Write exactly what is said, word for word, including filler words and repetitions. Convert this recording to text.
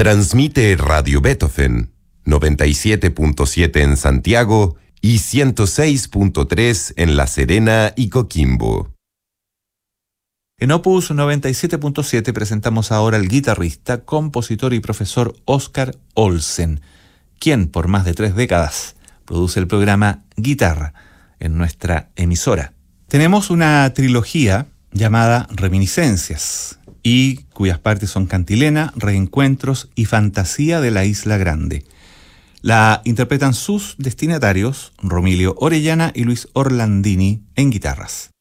Transmite Radio Beethoven, noventa y siete punto siete en Santiago y ciento seis punto tres en La Serena y Coquimbo. En Opus noventa y siete punto siete presentamos ahora al guitarrista, compositor y profesor Óscar Olsen, quien por más de tres décadas produce el programa Guitarra en nuestra emisora. Tenemos una trilogía llamada Reminiscencias y cuyas partes son Cantilena, Reencuentros y Fantasía de la Isla Grande. La interpretan sus destinatarios, Romilio Orellana y Luis Orlandini, en guitarras.